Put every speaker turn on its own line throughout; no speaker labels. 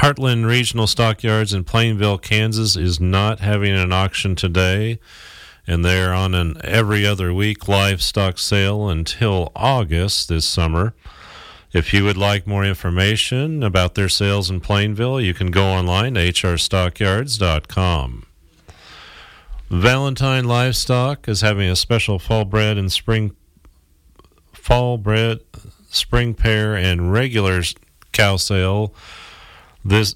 Heartland Regional Stockyards in Plainville, Kansas is not having an auction today, and they're on an every other week livestock sale until August this summer. If you would like more information about their sales in Plainville, you can go online to hrstockyards.com. Valentine Livestock is having a special fall bred, spring pair, and regular cow sale this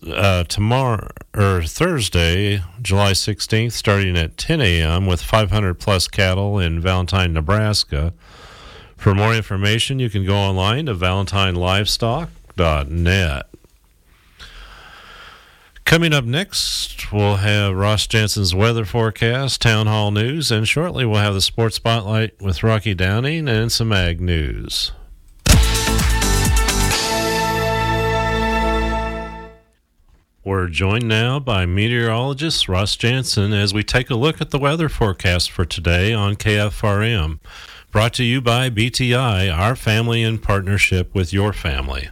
Thursday, July 16th, starting at 10 a.m. with 500 plus cattle in Valentine, Nebraska. For more information, you can go online to valentinelivestock.net. Coming up next, we'll have Ross Jansen's weather forecast, town hall news, and shortly we'll have the sports spotlight with Rocky Downing and some ag news. We're joined now by meteorologist Ross Jansen as we take a look at the weather forecast for today on KFRM. Brought to you by BTI, our family in partnership with your family.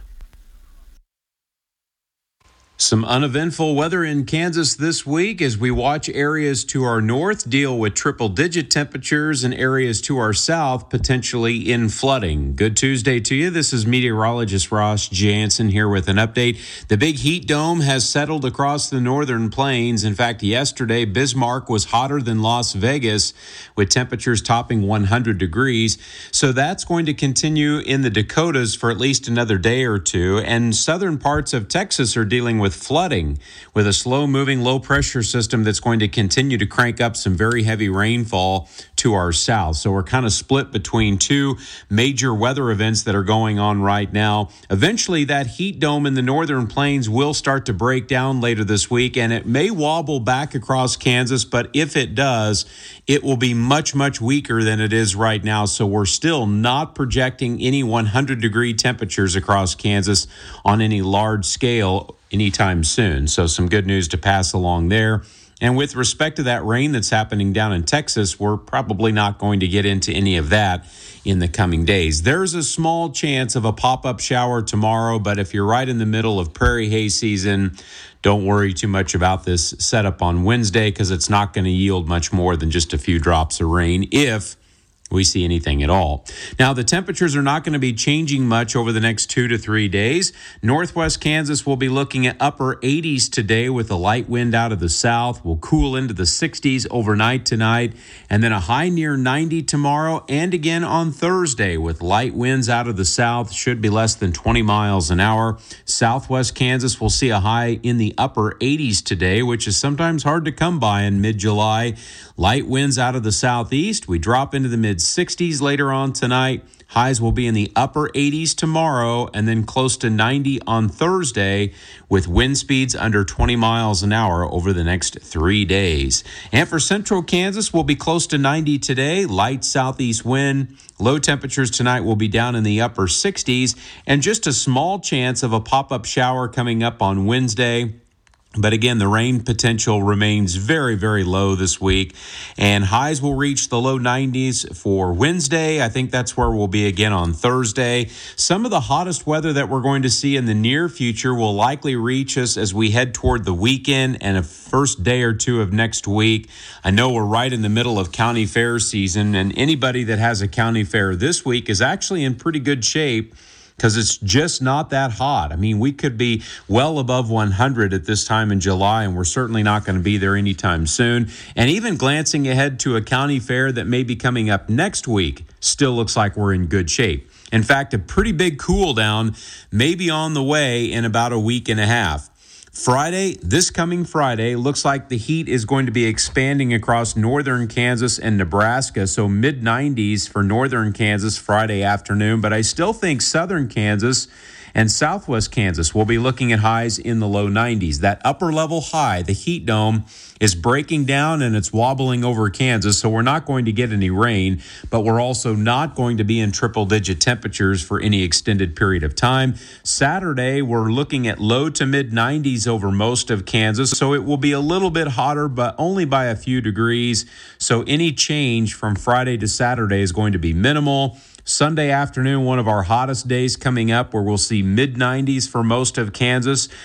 Some uneventful weather in Kansas this week as we watch areas to our north deal with triple-digit temperatures and areas to our south potentially in flooding. Good Tuesday to you. This is meteorologist Ross Jansen here with an update. The big heat dome has settled across the northern plains. In fact, yesterday, Bismarck was hotter than Las Vegas with temperatures topping 100 degrees. So that's going to continue in the Dakotas for at least another day or two. And southern parts of Texas are dealing with flooding with a slow-moving low-pressure system that's going to continue to crank up some very heavy rainfall to our south. So we're kind of split between two major weather events that are going on right now. Eventually, that heat dome in the northern plains will start to break down later this week, and it may wobble back across Kansas, but if it does, it will be much, much weaker than it is right now. So we're still not projecting any 100-degree temperatures across Kansas on any large scale anytime soon. So some good news to pass along there. And with respect to that rain that's happening down in Texas, we're probably not going to get into any of that in the coming days. There's a small chance of a pop-up shower tomorrow, but if you're right in the middle of prairie hay season, don't worry too much about this setup on Wednesday because it's not going to yield much more than just a few drops of rain if we see anything at all. Now, the temperatures are not going to be changing much over the next 2 to 3 days. Northwest Kansas will be looking at upper 80s today with a light wind out of the south. We'll cool into the 60s overnight tonight, and then a high near 90 tomorrow and again on Thursday with light winds out of the south. Should be less than 20 miles an hour. Southwest Kansas will see a high in the upper 80s today, which is sometimes hard to come by in mid-July. Light winds out of the southeast. We drop into the mid-60s later on tonight. Highs will be in the upper 80s tomorrow and then close to 90 on Thursday with wind speeds under 20 miles an hour over the next 3 days. And for central Kansas, we'll be close to 90 today. Light southeast wind. Low temperatures tonight will be down in the upper 60s and just a small chance of a pop-up shower coming up on Wednesday. But again, the rain potential remains very, very low this week, and highs will reach the low 90s for Wednesday. I think that's where we'll be again on Thursday. Some of the hottest weather that we're going to see in the near future will likely reach us as we head toward the weekend and a first day or two of next week. I know we're right in the middle of county fair season, and anybody that has a county fair this week is actually in pretty good shape, because it's just not that hot. I mean, we could be well above 100 at this time in July, and we're certainly not going to be there anytime soon. And even glancing ahead to a county fair that may be coming up next week still looks like we're in good shape. In fact, a pretty big cool down may be on the way in about a week and a half. Friday, this coming Friday, looks like the heat is going to be expanding across northern Kansas and Nebraska, so mid-90s for northern Kansas Friday afternoon, but I still think southern Kansas and southwest Kansas will be looking at highs in the low 90s. That upper level high, the heat dome, is breaking down and it's wobbling over Kansas, so we're not going to get any rain, but we're also not going to be in triple-digit temperatures for any extended period of time. Saturday, we're looking at low to mid-90s over most of Kansas, so it will be a little bit hotter, but only by a few degrees, so any change from Friday to Saturday is going to be minimal. Sunday afternoon, one of our hottest days coming up where we'll see mid-90s for most of Kansas.